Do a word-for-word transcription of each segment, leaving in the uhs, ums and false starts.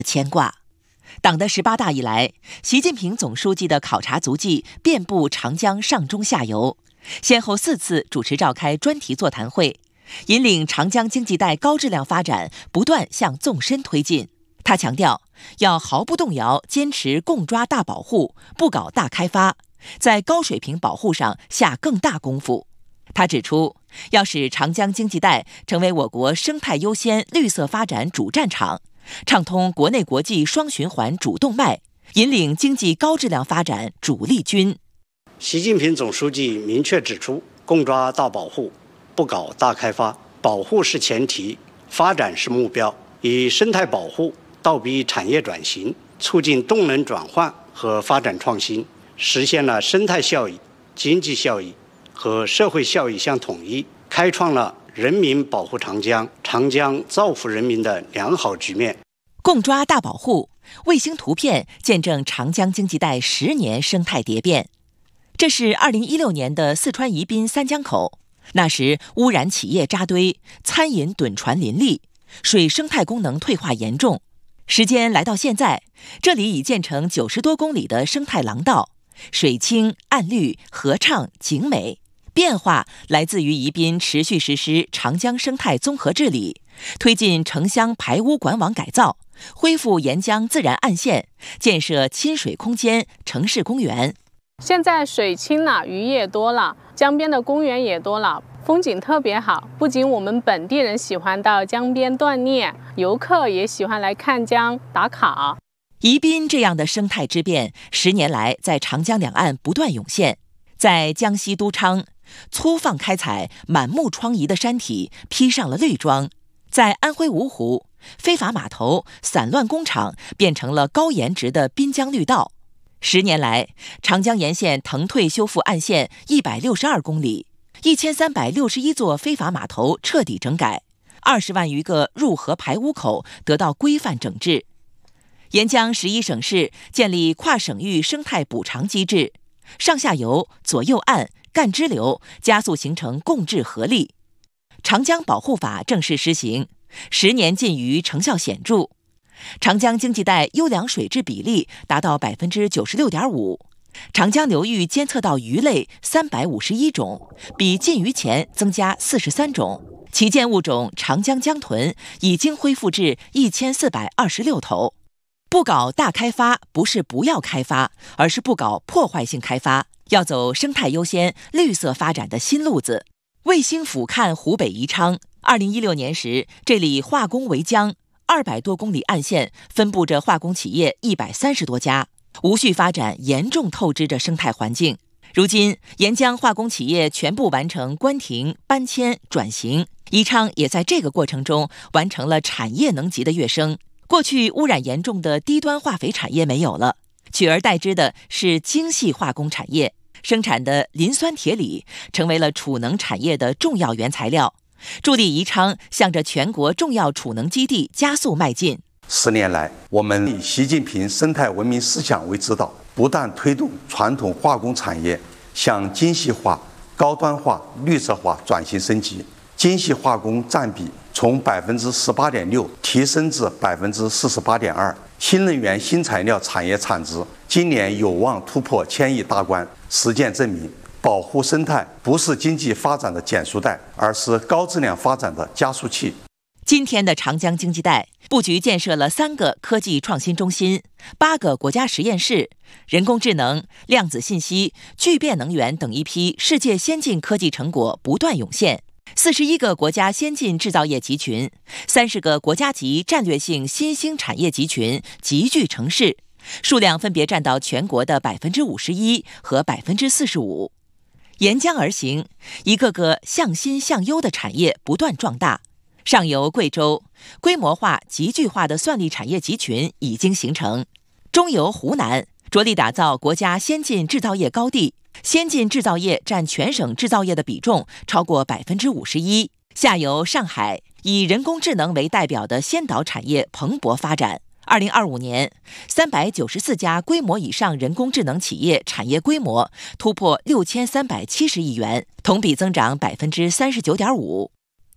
牵挂。党的十八大以来，习近平总书记的考察足迹遍布长江上中下游，先后四次主持召开专题座谈会，引领长江经济带高质量发展不断向纵深推进。他强调，要毫不动摇坚持共抓大保护，不搞大开发，在高水平保护上下更大功夫。他指出，要使长江经济带成为我国生态优先、绿色发展主战场，畅通国内国际双循环主动脉，引领经济高质量发展主力军。 习近平总书记明确指出，共抓大保护，不搞大开发，保护是前提，发展是目标，以生态保护倒逼产业转型，促进动能转换和发展创新，实现了生态效益、经济效益和社会效益相统一，开创了人民保护长江、长江造福人民的良好局面。 共抓大保护，卫星图片见证长江经济带十年生态蝶变。这是二零一六年的四川宜宾三江口，那时污染企业扎堆，餐饮趸船林立，水生态功能退化严重。时间来到现在，这里已建成九十多公里的生态廊道，水清岸绿，河畅景美。变化来自于宜宾持续实施长江生态综合治理，推进城乡排污管网改造，恢复沿江自然岸线，建设亲水空间、城市公园。 现在水清了，鱼也多了，江边的公园也多了，风景特别好。不仅我们本地人喜欢到江边锻炼，游客也喜欢来看江打卡。 宜宾这样的生态之变，十年来在长江两岸不断涌现。在江西都昌，粗放开采、满目疮痍的山体披上了绿装；在安徽芜湖，非法码头、散乱工厂变成了高颜值的滨江绿道。十年来，长江沿线腾退修复岸线一百六十二公里，一千三百六十一座非法码头彻底整改，二十万余个入河排污口得到规范整治。沿江十一省市建立跨省域生态补偿机制，上下游、左右岸、干支流加速形成共治合力。长江保护法正式施行，十年禁渔成效显著。长江经济带优良水质比例达到百分之九十六点五，长江流域监测到鱼类三百五十一种，比禁渔前增加四十三种。旗舰物种长江江豚已经恢复至一千四百二十六头。不搞大开发不是不要开发，而是不搞破坏性开发，要走生态优先、绿色发展的新路子。卫星俯瞰湖北宜昌，二零一六年时，这里化工为江，二百多公里岸线分布着化工企业一百三十多家，无序发展严重透支着生态环境。如今，沿江化工企业全部完成关停、搬迁、转型，宜昌也在这个过程中完成了产业能级的跃升。过去污染严重的低端化肥产业没有了，取而代之的是精细化工产业，生产的磷酸铁锂成为了储能产业的重要原材料，助力宜昌向着全国重要储能基地加速迈进。 十年来，我们以习近平生态文明思想为指导，不断推动传统化工产业向精细化、高端化、绿色化转型升级，精细化工占比从百分之十八点六提升至百分之四十八点二，新能源新材料产业产值今年有望突破千亿大关。实践证明，保护生态不是经济发展的减速带，而是高质量发展的加速器。 今天的长江经济带布局建设了三个科技创新中心、八个国家实验室，人工智能、量子信息、聚变能源等一批世界先进科技成果不断涌现。四十一个国家先进制造业集群，三十个国家级战略性新兴产业集群集聚成市，数量分别占到全国的百分之五十一和百分之四十五。沿江而行，一个个向新向优的产业不断壮大。上游贵州，规模化、集聚化的算力产业集群已经形成；中游湖南，着力打造国家先进制造业高地。先进制造业占全省制造业的比重超过百分之五十一。下游上海，以人工智能为代表的先导产业蓬勃发展。二零二五年，三百九十四家规模以上人工智能企业产业规模突破六千三百七十亿元，同比增长百分之三十九点五。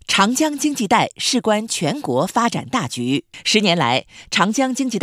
长江经济带事关全国发展大局。十年来，长江经济带